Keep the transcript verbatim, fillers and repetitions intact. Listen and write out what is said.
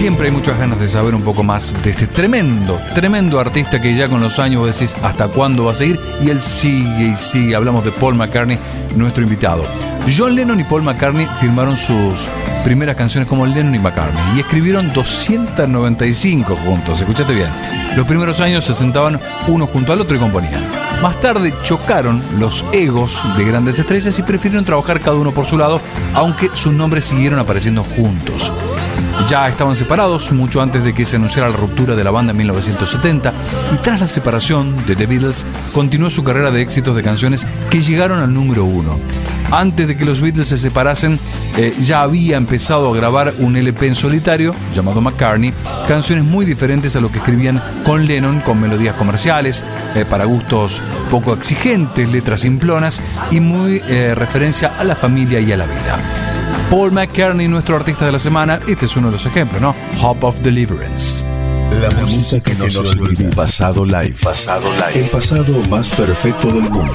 Siempre hay muchas ganas de saber un poco más de este tremendo, tremendo artista que ya con los años vos decís hasta cuándo va a seguir, y él sigue y sigue. Hablamos de Paul McCartney, nuestro invitado. John Lennon y Paul McCartney firmaron sus primeras canciones como Lennon y McCartney y escribieron doscientas noventa y cinco juntos. Escuchate bien. Los primeros años se sentaban uno junto al otro y componían. Más tarde chocaron los egos de grandes estrellas y prefirieron trabajar cada uno por su lado, aunque sus nombres siguieron apareciendo juntos. Ya estaban separados mucho antes de que se anunciara la ruptura de la banda en mil novecientos setenta, y tras la separación de The Beatles continuó su carrera de éxitos de canciones que llegaron al número uno. Antes de que los Beatles se separasen, eh, ya había empezado a grabar un L P en solitario llamado McCartney, canciones muy diferentes a lo que escribían con Lennon, con melodías comerciales, eh, para gustos poco exigentes, letras simplonas y muy eh, referencia a la familia y a la vida. Paul McCartney, nuestro artista de la semana, este es uno de los ejemplos, ¿no? Hope of Deliverance. La música que no se olvida. Pasado Live. Pasado Live. El pasado más perfecto del mundo.